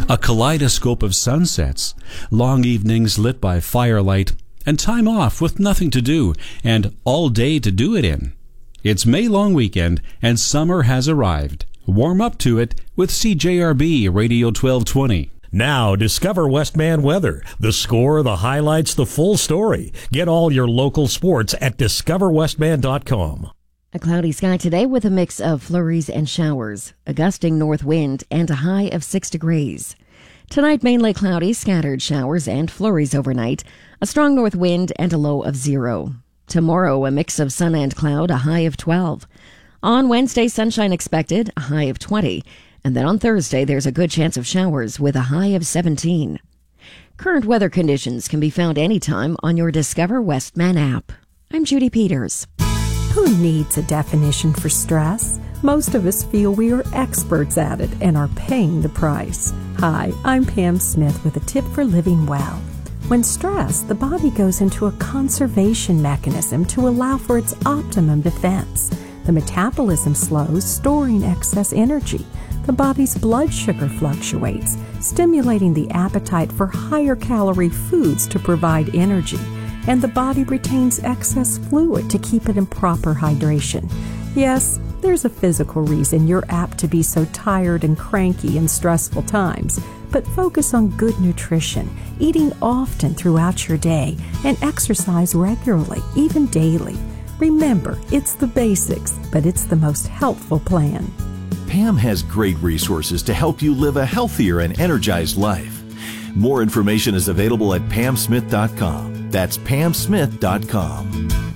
A kaleidoscope of sunsets, long evenings lit by firelight, and time off with nothing to do, and all day to do it in. It's May long weekend, and summer has arrived. Warm up to it with CJRB Radio 1220. Now, discover Westman weather. The score, the highlights, the full story. Get all your local sports at discoverwestman.com. A cloudy sky today with a mix of flurries and showers, a gusting north wind, and a high of 6 degrees. Tonight, mainly cloudy, scattered showers and flurries overnight, a strong north wind, and a low of 0. Tomorrow, a mix of sun and cloud, a high of 12. On Wednesday, sunshine expected, a high of 20. And then on Thursday, there's a good chance of showers with a high of 17. Current weather conditions can be found anytime on your Discover Westman app. I'm Judy Peters. Who needs a definition for stress? Most of us feel we are experts at it and are paying the price. Hi, I'm Pam Smith with a tip for living well. When stressed, the body goes into a conservation mechanism to allow for its optimum defense. The metabolism slows, storing excess energy. The body's blood sugar fluctuates, stimulating the appetite for higher calorie foods to provide energy. And the body retains excess fluid to keep it in proper hydration. Yes, there's a physical reason you're apt to be so tired and cranky in stressful times, but focus on good nutrition, eating often throughout your day, and exercise regularly, even daily. Remember, it's the basics, but it's the most helpful plan. Pam has great resources to help you live a healthier and energized life. More information is available at pamsmith.com. That's pamsmith.com.